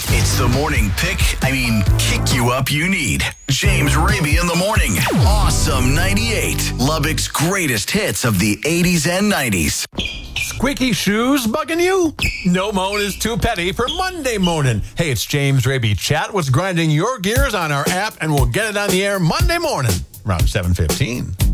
It's the morning kick you up you need. James Raby in the morning. Awesome 98. Lubbock's greatest hits of the 80s and 90s. Squeaky shoes bugging you? No moan is too petty for Monday morning. Hey, it's James Raby. Chat what's grinding your gears on our app, and we'll get it on the air Monday morning around 7:15.